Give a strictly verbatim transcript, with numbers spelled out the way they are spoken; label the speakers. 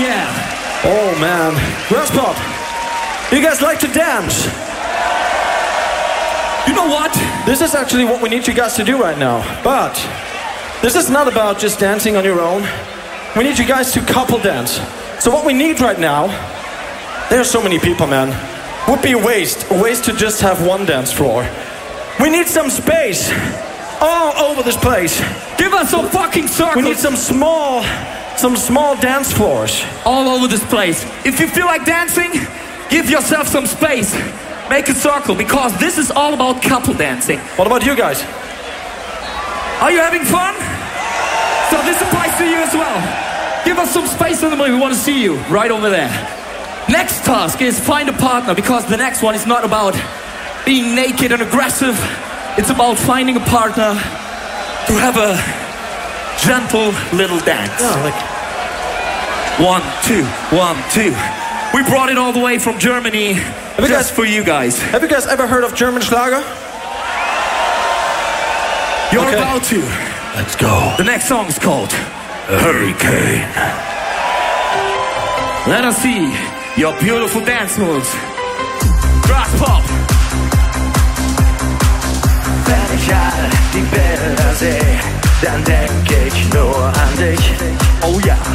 Speaker 1: yeah.
Speaker 2: Oh man. Grasspop, you guys like to dance?
Speaker 1: You know what?
Speaker 2: This is actually what we need you guys to do right now. But this is not about just dancing on your own. We need you guys to couple dance. So what we need right now, there are so many people, man. Would be a waste, a waste to just have one dance floor. We need some space all over this place.
Speaker 1: Give us some fucking circles.
Speaker 2: We need some small, some small dance floors.
Speaker 1: All over this place. If you feel like dancing, give yourself some space. Make a circle, because this is all about couple dancing.
Speaker 2: What about you guys?
Speaker 1: Are you having fun? So this applies to you as well. Give us some space in the middle. We want to see you right over there. Next task is find a partner, because the next one is not about being naked and aggressive. It's about finding a partner to have a gentle little dance.
Speaker 2: Yeah, like
Speaker 1: one, two, one, two. We brought it all the way from Germany just
Speaker 2: guys,
Speaker 1: for you guys.
Speaker 2: Have you guys ever heard of German Schlager?
Speaker 1: You're
Speaker 2: okay.
Speaker 1: about to.
Speaker 2: Let's go.
Speaker 1: The next song is called Hurricane. Let us see your beautiful dance moves. Grasspop.
Speaker 3: Wenn ich all die Bilder sehe, dann denk ich nur an dich. Oh ja.